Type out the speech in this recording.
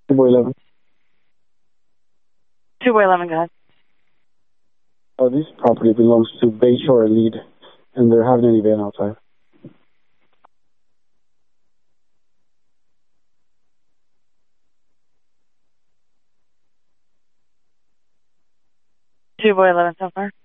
Boy 11. 2 boy 11, go ahead. This property belongs to Bayshore Elite, and they're having an event outside. 2 boy 11 so far.